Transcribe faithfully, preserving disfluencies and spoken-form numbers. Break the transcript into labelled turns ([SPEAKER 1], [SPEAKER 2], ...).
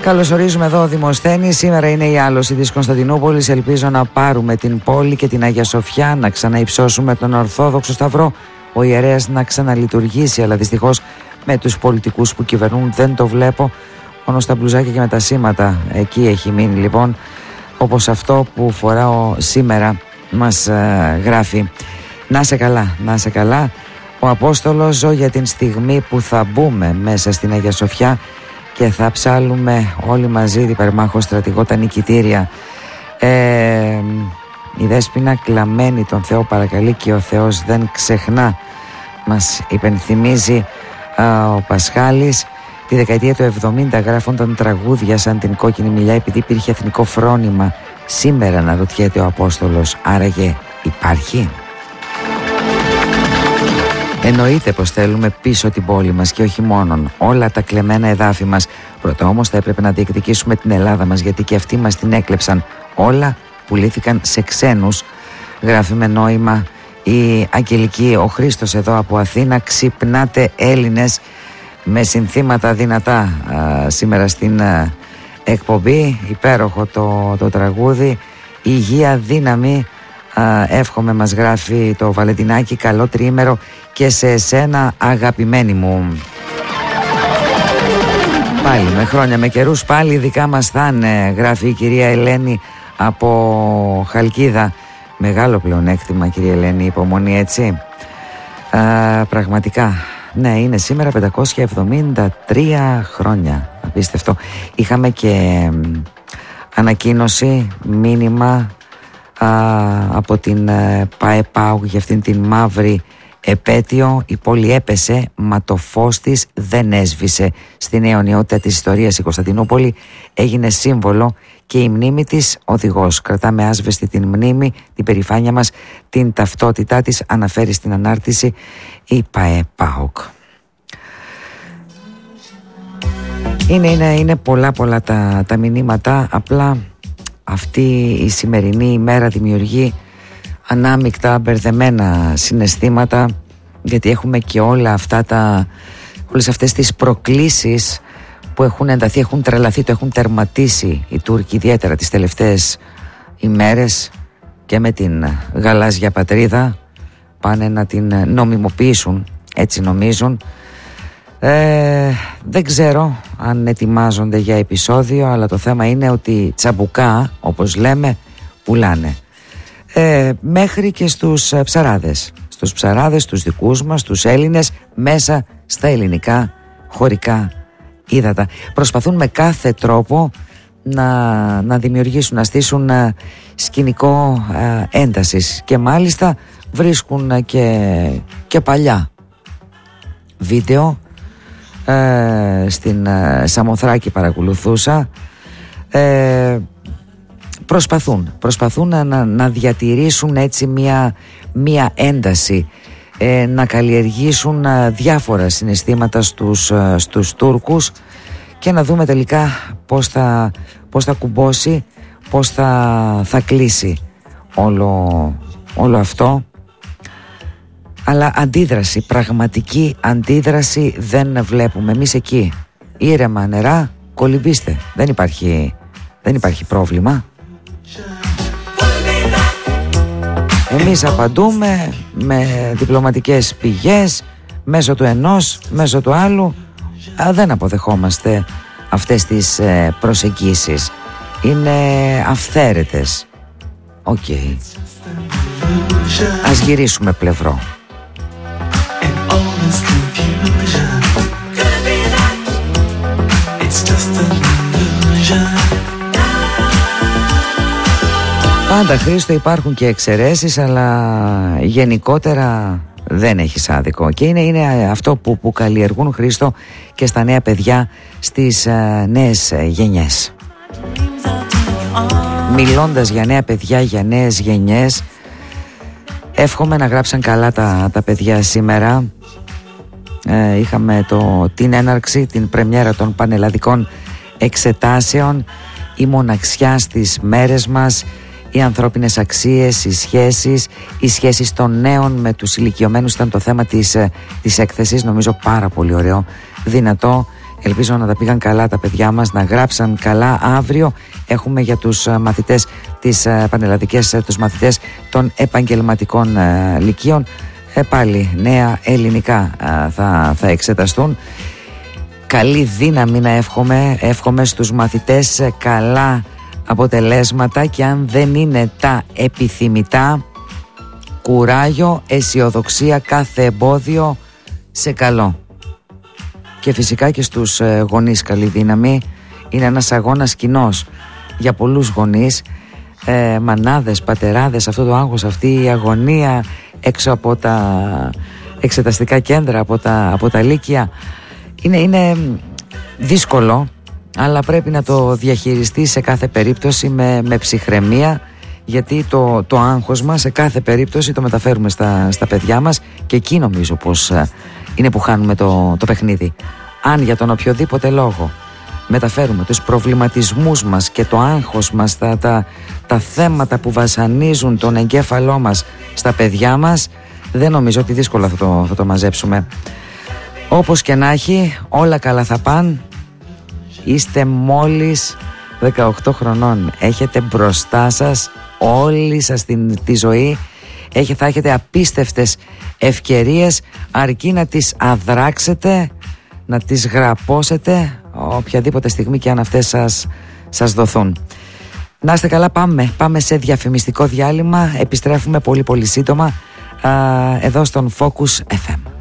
[SPEAKER 1] Καλωσορίζουμε εδώ Δημοσθένη. Σήμερα είναι η άλωση της Κωνσταντινούπολης. Ελπίζω να πάρουμε την πόλη και την Αγία Σοφιά, να ξαναυψώσουμε τον Ορθόδοξο Σταυρό, ο ιερέας να ξαναλειτουργήσει. Αλλά δυστυχώς με τους πολιτικούς που κυβερνούν δεν το βλέπω. Μόνο στα μπλουζάκια και με τα σήματα. Εκεί έχει μείνει λοιπόν, όπως αυτό που φοράω σήμερα μας ε, γράφει. Να σε καλά, να σε καλά. Ο Απόστολος, ζω για την στιγμή που θα μπούμε μέσα στην Αγία Σοφιά και θα ψάλουμε όλοι μαζί διπερμάχο στρατηγό τα νικητήρια. Ε, η Δέσποινα κλαμμένη τον Θεό παρακαλεί και ο Θεός δεν ξεχνά. Μας υπενθυμίζει α, ο Πασχάλης. Τη δεκαετία του εβδομήντα γράφονταν τραγούδια σαν την Κόκκινη Μιλιά επειδή υπήρχε εθνικό φρόνημα. Σήμερα να ρωτιέται ο Απόστολος, άραγε υπάρχει? Εννοείται πως θέλουμε πίσω την πόλη μας και όχι μόνον όλα τα κλεμμένα εδάφη μας. Πρώτα όμως θα έπρεπε να διεκδικήσουμε την Ελλάδα μας, γιατί και αυτοί μας την έκλεψαν. Όλα πουλήθηκαν σε ξένους. Γράφει με νόημα η Αγγελική. Ο Χρήστος εδώ από Αθήνα. Ξυπνάτε Έλληνες, με συνθήματα δυνατά α, σήμερα στην α, εκπομπή. Υπέροχο το, το τραγούδι. Υγεία, δύναμη. Α, εύχομαι, μας γράφει το Βαλεντινάκι, καλό τριήμερο και σε εσένα αγαπημένη μου. Πάλι με χρόνια, με καιρούς, πάλι δικά μας θα είναι, γράφει η κυρία Ελένη από Χαλκίδα. Μεγάλο πλεονέκτημα, κυρία Ελένη, υπομονή, έτσι. Α, πραγματικά, ναι, είναι σήμερα πεντακόσια εβδομήντα τρία χρόνια. Απίστευτο. Είχαμε και ανακοίνωση, μήνυμα α, από την ΠΑΕΠΑΟΚ για αυτήν την μαύρη επέτειο. Η πόλη έπεσε, μα το φως της δεν έσβησε. Στην αιωνιότητα της ιστορίας η Κωνσταντινούπολη έγινε σύμβολο και η μνήμη της οδηγός. Κρατάμε άσβεστη την μνήμη, την περηφάνεια μας, την ταυτότητά της, αναφέρει στην ανάρτηση η ΠΑΕΠΑΟΚ. Είναι, είναι, είναι πολλά πολλά τα, τα μηνύματα. Απλά αυτή η σημερινή ημέρα δημιουργεί ανάμεικτα, μπερδεμένα συναισθήματα, γιατί έχουμε και όλα αυτά τα, όλες αυτές τις προκλήσεις που έχουν ενταθεί, έχουν τρελαθεί, το έχουν τερματίσει οι Τούρκοι, ιδιαίτερα τις τελευταίες ημέρες, και με την γαλάζια πατρίδα πάνε να την νομιμοποιήσουν, έτσι νομίζουν. Ε, δεν ξέρω αν ετοιμάζονται για επεισόδιο, αλλά το θέμα είναι ότι τσαμπουκά, όπως λέμε, πουλάνε. Ε, μέχρι και στους ψαράδες, στους ψαράδες τους δικούς μας, τους Έλληνες, μέσα στα ελληνικά χωρικά ύδατα. Προσπαθούν με κάθε τρόπο να, να δημιουργήσουν, να στήσουν ε, σκηνικό ε, έντασης, και μάλιστα βρίσκουν και, και παλιά βίντεο. Ε, στην ε, Σαμοθράκη παρακολουθούσα. ε, Προσπαθούν, προσπαθούν να, να, να διατηρήσουν έτσι μια, μια ένταση, ε, να καλλιεργήσουν ε, διάφορα συναισθήματα στους, ε, στους Τούρκους, και να δούμε τελικά πώς θα, πώς θα κουμπώσει, πώς θα, θα κλείσει όλο, όλο αυτό. Αλλά αντίδραση, πραγματική αντίδραση δεν βλέπουμε. Εμείς εκεί, ήρεμα νερά, κολυμπήστε. Δεν υπάρχει, δεν υπάρχει πρόβλημα. Εμείς απαντούμε με διπλωματικές πηγές, μέσω του ενός, μέσω του άλλου. Α, δεν αποδεχόμαστε αυτές τις ε, προσεγγίσεις. Είναι αυθαίρετες. Οκ. Okay. Ας γυρίσουμε πλευρό. Πάντα, Χρήστο, υπάρχουν και εξαιρέσεις, αλλά γενικότερα δεν έχεις άδικο. Και είναι, είναι αυτό που, που καλλιεργούν, Χρήστο, και στα νέα παιδιά, στις uh, νέες γενιές. Μιλώντας για νέα παιδιά, για νέες γενιές, εύχομαι να γράψαν καλά τα, τα παιδιά σήμερα. Ε, είχαμε το, την έναρξη, την πρεμιέρα των πανελλαδικών εξετάσεων, η μοναξιά στις μέρες μας, οι ανθρώπινες αξίες, οι σχέσεις, οι σχέσεις των νέων με τους ηλικιωμένους ήταν το θέμα της, της έκθεσης. Νομίζω πάρα πολύ ωραίο, δυνατό Ελπίζω να τα πήγαν καλά τα παιδιά μας, να γράψαν καλά. Αύριο έχουμε για τους μαθητές τις πανελλαδικές, τους μαθητές των επαγγελματικών λυκείων, ε, πάλι νέα ελληνικά θα, θα εξεταστούν. Καλή δύναμη να εύχομαι, εύχομαι στους μαθητές καλά αποτελέσματα, και αν δεν είναι τα επιθυμητά, κουράγιο, αισιοδοξία, κάθε εμπόδιο σε καλό. Και φυσικά και στους γονείς καλή δύναμη. Είναι ένας αγώνας κοινός για πολλούς γονείς, ε, μανάδες, πατεράδες, αυτό το άγχος, αυτή η αγωνία έξω από τα εξεταστικά κέντρα, από τα, από τα λύκεια. Είναι, είναι δύσκολο, αλλά πρέπει να το διαχειριστεί σε κάθε περίπτωση με, με ψυχραιμία, γιατί το, το άγχος μας σε κάθε περίπτωση το μεταφέρουμε στα, στα παιδιά μας, και εκεί νομίζω πως είναι που χάνουμε το, το παιχνίδι. Αν για τον οποιοδήποτε λόγο μεταφέρουμε τους προβληματισμούς μας και το άγχος μας, τα, τα, τα θέματα που βασανίζουν τον εγκέφαλό μας στα παιδιά μας, δεν νομίζω ότι δύσκολα θα το, θα το μαζέψουμε. Όπως και να έχει, όλα καλά θα πάνε. Είστε μόλις δεκαοκτώ χρονών. Έχετε μπροστά σας όλη σας την, τη ζωή. Έχε, θα έχετε απίστευτες ευκαιρίες, αρκεί να τις αδράξετε, να τις γραπώσετε οποιαδήποτε στιγμή και αν αυτές σας, σας δοθούν. Να είστε καλά, πάμε, πάμε σε διαφημιστικό διάλειμμα. Επιστρέφουμε πολύ πολύ σύντομα α, εδώ στον Focus εφ εμ.